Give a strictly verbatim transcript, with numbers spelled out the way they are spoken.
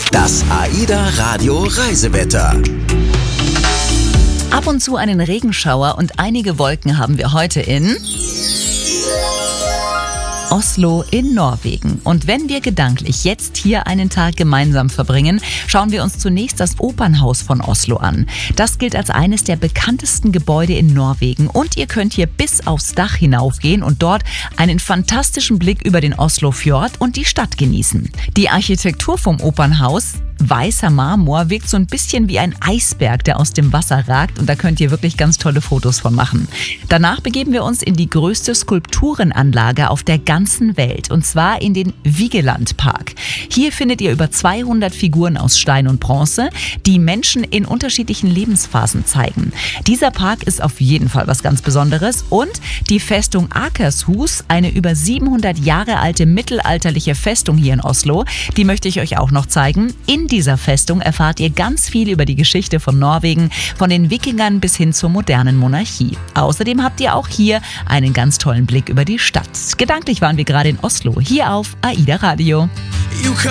Das AIDA Radio Reisewetter. Ab und zu einen Regenschauer und einige Wolken haben wir heute in Oslo in Norwegen. Und wenn wir gedanklich jetzt hier einen Tag gemeinsam verbringen, schauen wir uns zunächst das Opernhaus von Oslo an. Das gilt als eines der bekanntesten Gebäude in Norwegen und ihr könnt hier bis aufs Dach hinaufgehen und dort einen fantastischen Blick über den Oslofjord und die Stadt genießen. Die Architektur vom Opernhaus, weißer Marmor, wirkt so ein bisschen wie ein Eisberg, der aus dem Wasser ragt, und da könnt ihr wirklich ganz tolle Fotos von machen. Danach begeben wir uns in die größte Skulpturenanlage auf der ganzen Welt, und zwar in den Vigeland Park. Hier findet ihr über zweihundert Figuren aus Stein und Bronze, die Menschen in unterschiedlichen Lebensphasen zeigen. Dieser Park ist auf jeden Fall was ganz Besonderes, und die Festung Akershus, eine über siebenhundert Jahre alte mittelalterliche Festung hier in Oslo, die möchte ich euch auch noch zeigen. In dieser Festung erfahrt ihr ganz viel über die Geschichte von Norwegen, von den Wikingern bis hin zur modernen Monarchie. Außerdem habt ihr auch hier einen ganz tollen Blick über die Stadt. Gedanklich waren wir gerade in Oslo, hier auf AIDA Radio.